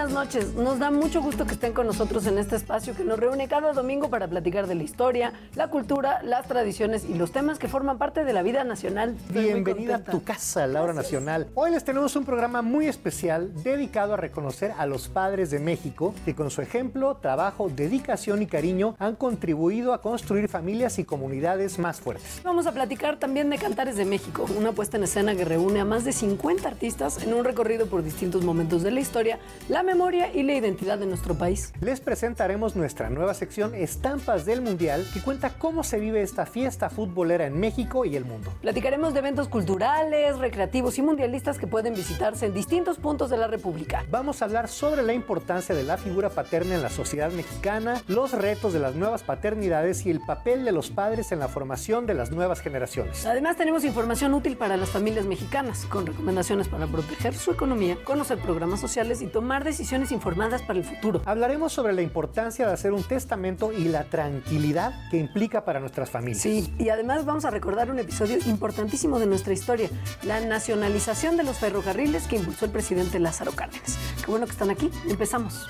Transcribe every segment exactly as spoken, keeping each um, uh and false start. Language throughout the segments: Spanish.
buenas noches. Nos da mucho gusto que estén con nosotros en este espacio que nos reúne cada domingo para platicar de la historia, la cultura, las tradiciones y los temas que forman parte de la vida nacional. Estoy Bienvenida a tu casa, Laura Gracias. Nacional. Hoy les tenemos un programa muy especial dedicado a reconocer a los padres de México que con su ejemplo, trabajo, dedicación y cariño han contribuido a construir familias y comunidades más fuertes. Vamos a platicar también de Cantares de México, una puesta en escena que reúne a más de cincuenta artistas en un recorrido por distintos momentos de la historia, la memoria y la identidad de nuestro país. Les presentaremos nuestra nueva sección Estampas del Mundial, que cuenta cómo se vive esta fiesta futbolera en México y el mundo. Platicaremos de eventos culturales, recreativos y mundialistas que pueden visitarse en distintos puntos de la República. Vamos a hablar sobre la importancia de la figura paterna en la sociedad mexicana, los retos de las nuevas paternidades y el papel de los padres en la formación de las nuevas generaciones. Además, tenemos información útil para las familias mexicanas, con recomendaciones para proteger su economía, conocer programas sociales y tomar decisiones informadas para el futuro. Hablaremos sobre la importancia de hacer un testamento y la tranquilidad que implica para nuestras familias. Sí, y además vamos a recordar un episodio importantísimo de nuestra historia, la nacionalización de los ferrocarriles que impulsó el presidente Lázaro Cárdenas. Qué bueno que están aquí. Empezamos.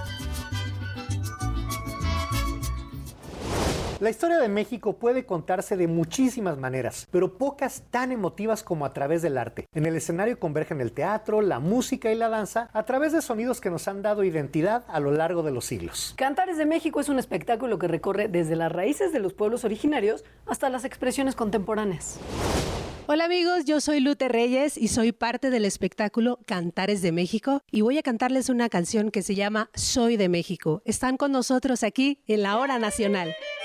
La historia de México puede contarse de muchísimas maneras, pero pocas tan emotivas como a través del arte. En el escenario convergen el teatro, la música y la danza a través de sonidos que nos han dado identidad a lo largo de los siglos. Cantares de México es un espectáculo que recorre desde las raíces de los pueblos originarios hasta las expresiones contemporáneas. Hola amigos, yo soy Lute Reyes y soy parte del espectáculo Cantares de México y voy a cantarles una canción que se llama Soy de México. Están con nosotros aquí en la Hora Nacional.